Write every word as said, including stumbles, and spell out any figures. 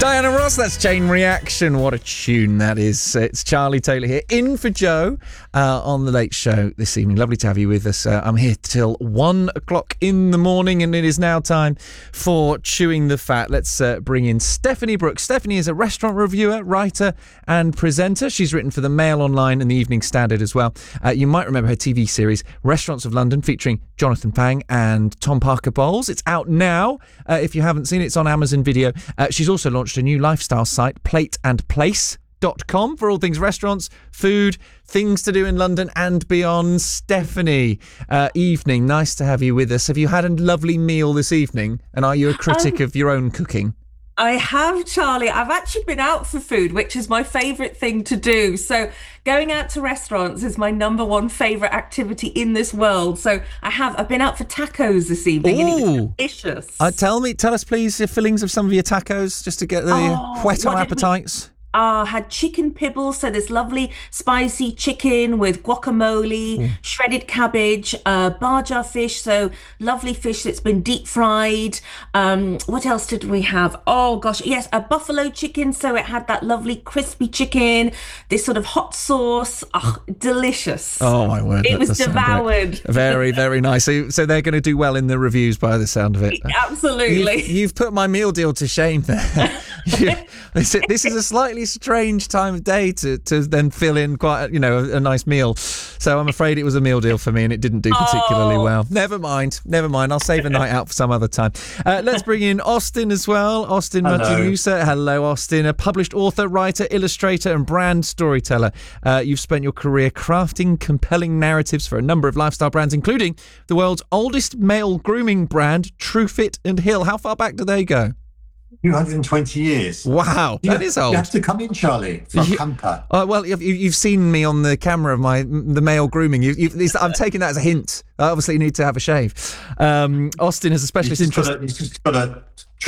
Diana Ross, that's Chain Reaction. What a tune that is. It's Charlie Taylor here, in for Joe uh, on The Late Show this evening. Lovely to have you with us. Uh, I'm here till one o'clock in the morning, and it is now time for Chewing the Fat. Let's uh, bring in Stephanie Brooks. Stephanie is a restaurant reviewer, writer and presenter. She's written for the Mail Online and the Evening Standard as well. Uh, you might remember her T V series, Restaurants of London, featuring Jonathan Pang and Tom Parker Bowles. It's out now. Uh, if you haven't seen it, it's on Amazon Video. Uh, she's also launched a new lifestyle site, plate and place dot com, for all things restaurants, food, things to do in London and beyond. Stephanie, uh, evening. Nice to have you with us. Have you had a lovely meal this evening? And are you a critic um, of your own cooking? I have, Charlie. I've actually been out for food, which is my favourite thing to do. So going out to restaurants is my number one favourite activity in this world. So I have. I've been out for tacos this evening. Ooh. And it was delicious. Uh, tell me, tell us, please, the fillings of some of your tacos, just to get the oh, whet our appetites. I uh, had chicken pibbles, so this lovely spicy chicken with guacamole, mm. shredded cabbage, uh, barja fish, so lovely fish that's been deep fried. Um, what else did we have? Oh gosh, yes, a buffalo chicken, so it had that lovely crispy chicken, this sort of hot sauce. Oh, delicious. Oh my word. It was devoured. Very, very nice. So, so they're going to do well in the reviews by the sound of it. Absolutely. You've, you've put my meal deal to shame there. you, this, this is a slightly strange time of day to, to then fill in quite a, you know a, a nice meal, so I'm afraid it was a meal deal for me and it didn't do particularly oh. well. Never mind, never mind. I'll save a night out for some other time. Uh, let's bring in Austin as well. Austin Majalusa. Hello, Austin. A published author, writer, illustrator, and brand storyteller. Uh, you've spent your career crafting compelling narratives for a number of lifestyle brands, including the world's oldest male grooming brand, TrueFit and Hill. How far back do they go? two hundred twenty years. Wow, you that have, is old. You have to come in, Charlie, for you, a camper. Uh, well, you've, you've seen me on the camera of my the male grooming. You, you've, I'm taking that as a hint. I obviously need to have a shave. Um, Austin has a specialist He's interest. got a, he's just got a